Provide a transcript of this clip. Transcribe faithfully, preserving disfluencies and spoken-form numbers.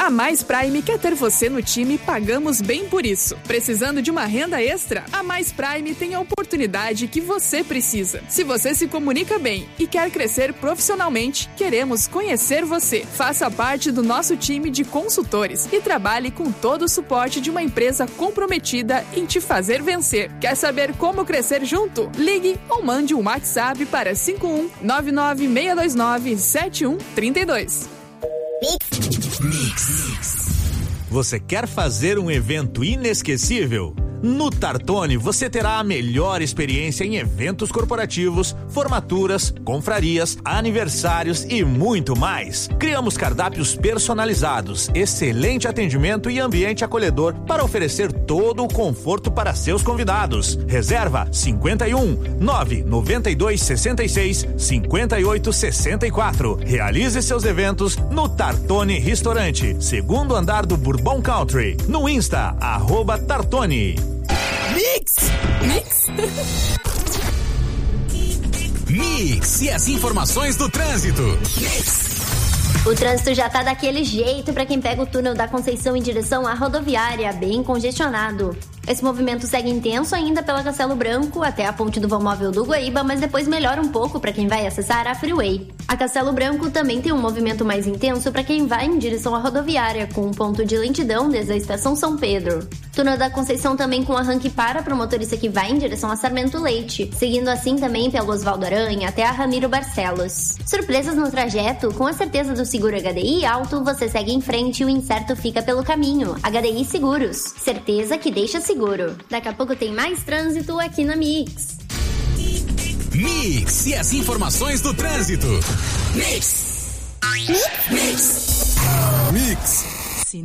A Mais Prime quer ter você no time e pagamos bem por isso. Precisando de uma renda extra? A Mais Prime tem a oportunidade que você precisa. Se você se comunica bem e quer crescer profissionalmente, queremos conhecer você. Faça parte do nosso time de consultores e trabalhe com todo o suporte de uma empresa comprometida em te fazer vencer. Quer saber como crescer junto? Ligue ou mande um WhatsApp para cinco um nove nove seis dois nove sete um três dois. Mix. Mix. Você quer fazer um evento inesquecível? No Tartone você terá a melhor experiência em eventos corporativos, formaturas, confrarias, aniversários e muito mais. Criamos cardápios personalizados, excelente atendimento e ambiente acolhedor para oferecer todo o conforto para seus convidados. Reserva cinquenta e um, nove noventa e dois, sessenta e seis, cinquenta e oito, sessenta e quatro. Realize seus eventos no Tartone Restaurante, segundo andar do Bourbon Country. No Insta, arroba Tartone. Mix! Mix! Mix e as informações do trânsito. Mix. O trânsito já tá daquele jeito para quem pega o túnel da Conceição em direção à rodoviária, bem congestionado. Esse movimento segue intenso ainda pela Castelo Branco até a ponte do vão móvel do Guaíba, mas depois melhora um pouco para quem vai acessar a Freeway. A Castelo Branco também tem um movimento mais intenso para quem vai em direção à rodoviária, com um ponto de lentidão desde a estação São Pedro. Túnel da Conceição também com arranque para para o motorista que vai em direção a Sarmento Leite, seguindo assim também pelo Osvaldo Aranha até a Ramiro Barcelos. Surpresas no trajeto? Com a certeza do seguro H D I alto, você segue em frente e o incerto fica pelo caminho. H D I Seguros. Certeza que deixa seguro. Daqui a pouco tem mais trânsito aqui na Mix. Mix e as informações do trânsito. Mix. Mix. Mix. Mix.